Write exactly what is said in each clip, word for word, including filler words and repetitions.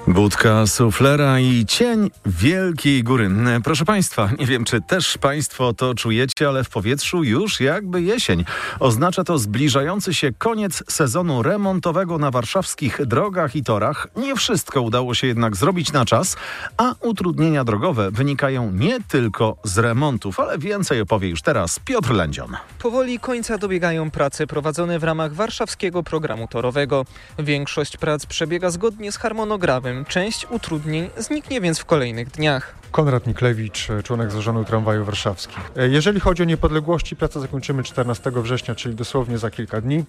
Budka suflera i cień wielkiej góry. Proszę Państwa, nie wiem, czy też Państwo to czujecie, ale w powietrzu już jakby jesień. Oznacza to zbliżający się koniec sezonu remontowego na warszawskich drogach i torach. Nie wszystko udało się jednak zrobić na czas, a utrudnienia drogowe wynikają nie tylko z remontów, ale więcej opowie już teraz Piotr Lędzion. Powoli końca dobiegają prace prowadzone w ramach warszawskiego programu torowego. Większość prac przebiega zgodnie z harmonogramem. Część utrudnień zniknie więc w kolejnych dniach. Konrad Niklewicz, członek zarządu tramwaju warszawskich. Jeżeli chodzi o niepodległości, pracę zakończymy czternastego września, czyli dosłownie za kilka dni.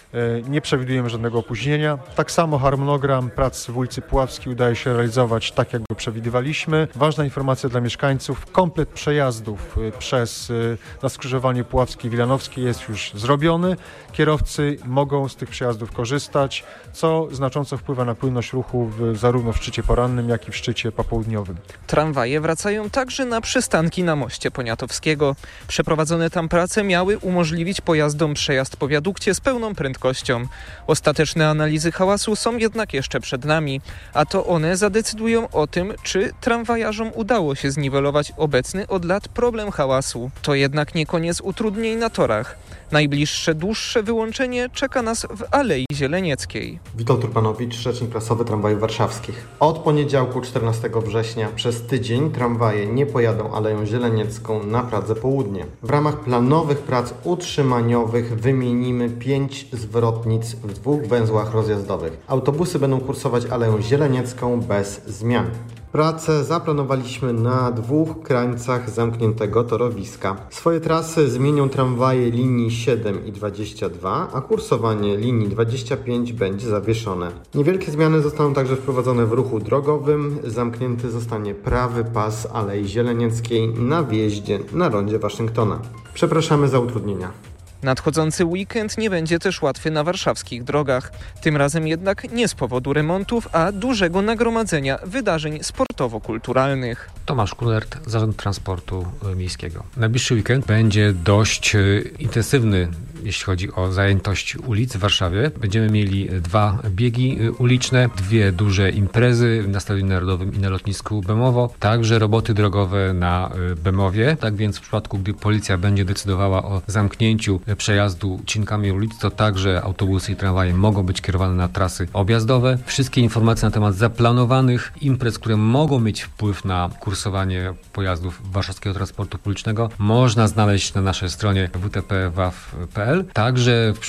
Nie przewidujemy żadnego opóźnienia. Tak samo harmonogram prac w ulicy Puławskiej udaje się realizować tak, jak go przewidywaliśmy. Ważna informacja dla mieszkańców. Komplet przejazdów przez na skrzyżowanie Puławskiej-Wilanowskiej jest już zrobiony. Kierowcy mogą z tych przejazdów korzystać, co znacząco wpływa na płynność ruchu w, zarówno w szczycie porannym, jak i w szczycie popołudniowym. Tramwaje wracają także na przystanki na moście Poniatowskiego. Przeprowadzone tam prace miały umożliwić pojazdom przejazd po wiadukcie z pełną prędkością. Ostateczne analizy hałasu są jednak jeszcze przed nami, a to one zadecydują o tym, czy tramwajarzom udało się zniwelować obecny od lat problem hałasu. To jednak nie koniec utrudnień na torach. Najbliższe, dłuższe wyłączenie czeka nas w Alei Zielenieckiej. Witold Urbanowicz, rzecznik prasowy tramwajów warszawskich. Od poniedziałku czternastego września przez tydzień tramwaje nie pojadą Aleją Zieleniecką na Pradze Południe. W ramach planowych prac utrzymaniowych wymienimy pięć zwrotnic w dwóch węzłach rozjazdowych. Autobusy będą kursować Aleją Zieleniecką bez zmian. Prace zaplanowaliśmy na dwóch krańcach zamkniętego torowiska. Swoje trasy zmienią tramwaje linii siedem i dwadzieścia dwa, a kursowanie linii dwadzieścia pięć będzie zawieszone. Niewielkie zmiany zostaną także wprowadzone w ruchu drogowym. Zamknięty zostanie prawy pas Alei Zielenieckiej na wjeździe na rondzie Waszyngtona. Przepraszamy za utrudnienia. Nadchodzący weekend nie będzie też łatwy na warszawskich drogach. Tym razem jednak nie z powodu remontów, a dużego nagromadzenia wydarzeń sportowo-kulturalnych. Tomasz Kunert, Zarząd Transportu Miejskiego. Najbliższy weekend będzie dość intensywny, jeśli chodzi o zajętość ulic w Warszawie. Będziemy mieli dwa biegi uliczne, dwie duże imprezy na Stadionie Narodowym i na lotnisku Bemowo, także roboty drogowe na Bemowie. Tak więc w przypadku, gdy policja będzie decydowała o zamknięciu przejazdu cinkami ulic, to także autobusy i tramwaje mogą być kierowane na trasy objazdowe. Wszystkie informacje na temat zaplanowanych imprez, które mogą mieć wpływ na kursowanie pojazdów warszawskiego transportu publicznego, można znaleźć na naszej stronie w t p waw kropka p l. Także w